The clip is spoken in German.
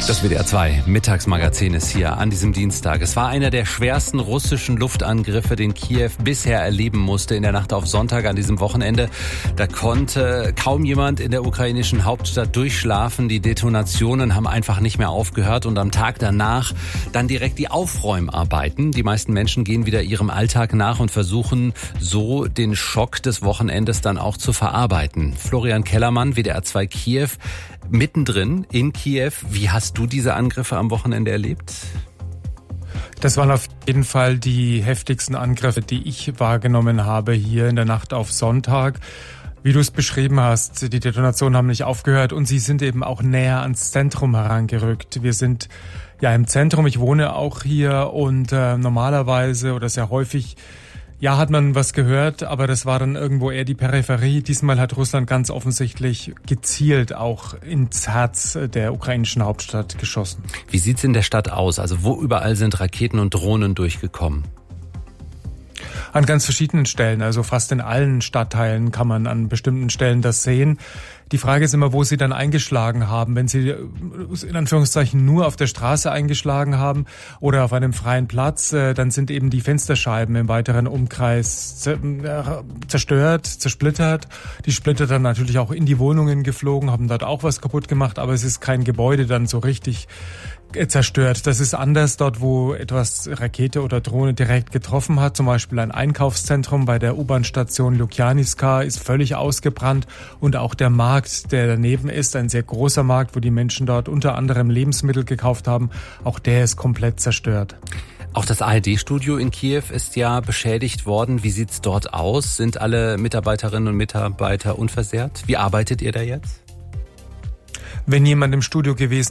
Das WDR 2 Mittagsmagazin ist hier an diesem Dienstag. Es war einer der schwersten russischen Luftangriffe, den Kiew bisher erleben musste in der Nacht auf Sonntag an diesem Wochenende. Da konnte kaum jemand in der ukrainischen Hauptstadt durchschlafen. Die Detonationen haben einfach nicht mehr aufgehört und am Tag danach dann direkt die Aufräumarbeiten. Die meisten Menschen gehen wieder ihrem Alltag nach und versuchen so den Schock des Wochenendes dann auch zu verarbeiten. Florian Kellermann, WDR 2 Kiew, mittendrin in Kiew. Wie hast du diese Angriffe am Wochenende erlebt? Das waren auf jeden Fall die heftigsten Angriffe, die ich wahrgenommen habe hier in der Nacht auf Sonntag. Wie du es beschrieben hast, die Detonationen haben nicht aufgehört und sie sind eben auch näher ans Zentrum herangerückt. Wir sind ja im Zentrum, ich wohne auch hier und normalerweise oder sehr häufig hat man was gehört, aber das war dann irgendwo eher die Peripherie. Diesmal hat Russland ganz offensichtlich gezielt auch ins Herz der ukrainischen Hauptstadt geschossen. Wie sieht's in der Stadt aus? Also wo überall sind Raketen und Drohnen durchgekommen? An ganz verschiedenen Stellen, also fast in allen Stadtteilen kann man an bestimmten Stellen das sehen. Die Frage ist immer, wo sie dann eingeschlagen haben. Wenn sie in Anführungszeichen nur auf der Straße eingeschlagen haben oder auf einem freien Platz, dann sind eben die Fensterscheiben im weiteren Umkreis zerstört, zersplittert. Die Splitter dann natürlich auch in die Wohnungen geflogen, haben dort auch was kaputt gemacht, aber es ist kein Gebäude dann so richtig zerstört. Das ist anders dort, wo etwas Rakete oder Drohne direkt getroffen hat. Zum Beispiel ein Einkaufszentrum bei der U-Bahn-Station Lukjanivka ist völlig ausgebrannt und auch der Markt, der daneben ist, ein sehr großer Markt, wo die Menschen dort unter anderem Lebensmittel gekauft haben, auch der ist komplett zerstört. Auch das ARD-Studio in Kiew ist ja beschädigt worden. Wie sieht's dort aus? Sind alle Mitarbeiterinnen und Mitarbeiter unversehrt? Wie arbeitet ihr da jetzt? Wenn jemand im Studio gewesen